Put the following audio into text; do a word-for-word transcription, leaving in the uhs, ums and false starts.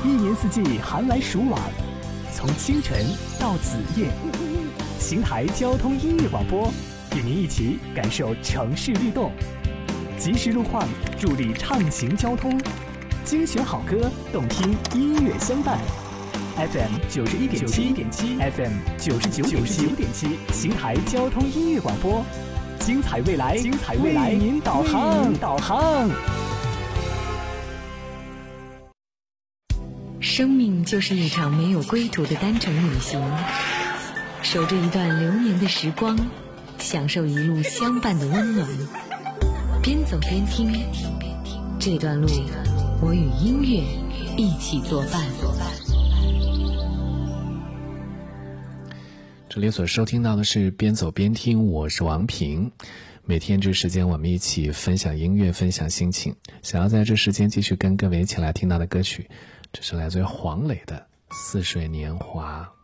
一年四季寒来暑往，从清晨到子夜，邢台交通音乐广播与您一起感受城市律动，及时路况助力畅行交通，精选好歌，动听音乐相伴。F M 九十一点七，F M 九十九点七，邢台交通音乐广播，精彩未来，精彩未来，为您导航，导航。 生命就是一场没有归途的单程旅行，守着一段流年的时光，享受一路相伴的温暖。边走边听，这段路我与音乐一起作伴。 这里所收听到的是边走边听，我是王平。每天这时间我们一起分享音乐，分享心情。想要在这时间继续跟各位一起来听到的歌曲，这是来自于黄磊的《似水年华》。